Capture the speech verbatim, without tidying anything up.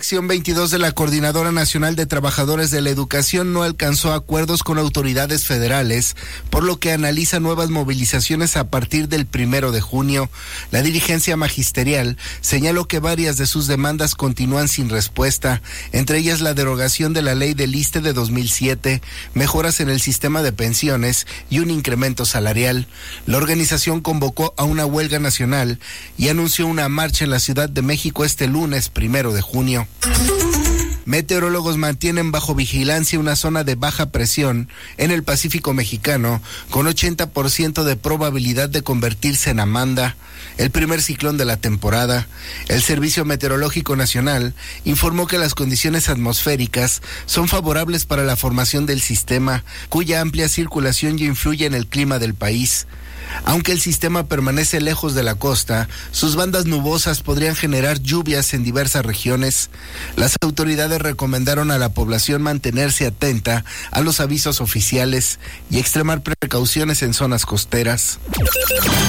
sección veintidós de la Coordinadora Nacional de Trabajadores de la Educación no alcanzó acuerdos con autoridades federales, por lo que analiza nuevas movilizaciones a partir del primero de junio. La dirigencia magisterial señaló que varias de sus demandas continúan sin respuesta, entre ellas la derogación de la ley del I S S S T E de dos mil siete, mejoras en el sistema de pensiones y un incremento salarial. La organización convocó a una huelga nacional y anunció una marcha en la Ciudad de México este lunes primero de junio. Meteorólogos mantienen bajo vigilancia una zona de baja presión en el Pacífico mexicano con ochenta por ciento de probabilidad de convertirse en Amanda, el primer ciclón de la temporada. El Servicio Meteorológico Nacional informó que las condiciones atmosféricas son favorables para la formación del sistema, cuya amplia circulación ya influye en el clima del país. Aunque el sistema permanece lejos de la costa, sus bandas nubosas podrían generar lluvias en diversas regiones. Las autoridades recomendaron a la población mantenerse atenta a los avisos oficiales y extremar precauciones en zonas costeras.